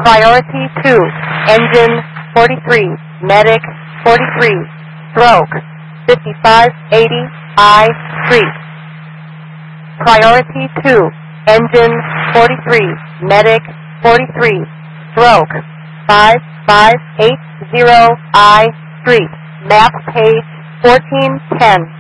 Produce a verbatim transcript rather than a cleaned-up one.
Priority two, engine forty-three, medic forty-three, stroke fifty-five eighty I Street. Priority two, engine forty-three, medic forty-three, stroke five five eight zero I Street. Map page fourteen ten.